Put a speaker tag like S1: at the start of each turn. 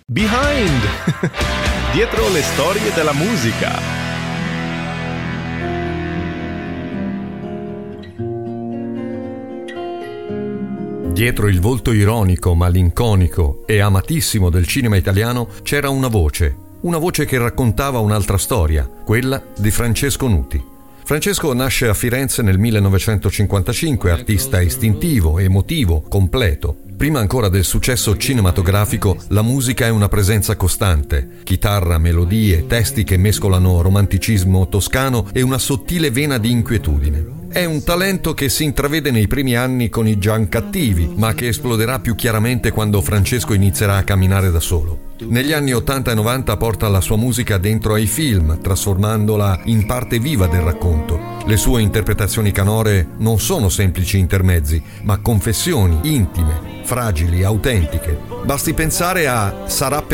S1: Behind! Dietro le storie della musica.
S2: Dietro il volto ironico, malinconico e amatissimo del cinema italiano c'era una voce che raccontava un'altra storia, quella di Francesco Nuti. Francesco nasce a Firenze nel 1955, artista istintivo, emotivo, completo. Prima ancora del successo cinematografico, la musica è una presenza costante. Chitarra, melodie, testi che mescolano romanticismo toscano e una sottile vena di inquietudine. È un talento che si intravede nei primi anni con i Giancattivi, ma che esploderà più chiaramente quando Francesco inizierà a camminare da solo. Negli anni 80 e 90 porta la sua musica dentro ai film, trasformandola in parte viva del racconto. Le sue interpretazioni canore non sono semplici intermezzi, ma confessioni intime, fragili, autentiche. Basti pensare a Sarà